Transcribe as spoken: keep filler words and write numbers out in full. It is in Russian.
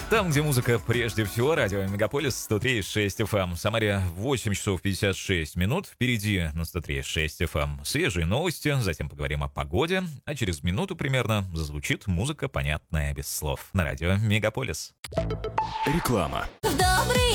Там, где музыка прежде всего, радио Мегаполис сто три и шесть эф эм. В Самаре восемь часов пятьдесят шесть минут. Впереди на сто три и шесть эф эм свежие новости, затем поговорим о погоде, а через минуту примерно зазвучит музыка, понятная без слов, на радио Мегаполис. Реклама. В добрый